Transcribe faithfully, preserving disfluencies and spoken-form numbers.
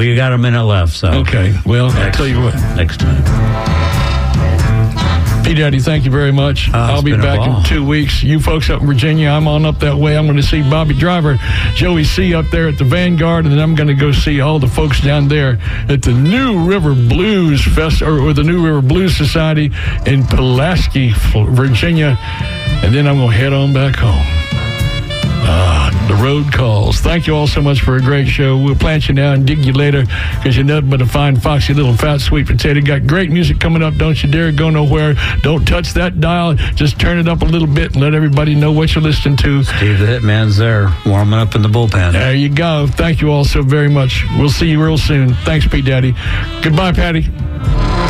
We got a minute left, so. Okay, well, next, I'll tell you what. Next time. P. Daddy, thank you very much. Oh, I'll be back in two weeks. You folks up in Virginia, I'm on up that way. I'm going to see Bobby Driver, Joey C. up there at the Vanguard, and then I'm going to go see all the folks down there at the New River Blues Fest, or, or the New River Blues Society in Pulaski, Virginia, and then I'm going to head on back home. Ah, the road calls. Thank you all so much for a great show. We'll plant you now and dig you later because you're nothing but a fine, foxy, little fat, sweet potato. Got great music coming up. Don't you dare go nowhere. Don't touch that dial. Just turn it up a little bit and let everybody know what you're listening to. Steve the Hitman's there, warming up in the bullpen. There you go. Thank you all so very much. We'll see you real soon. Thanks, P. Daddy. Goodbye, Patty.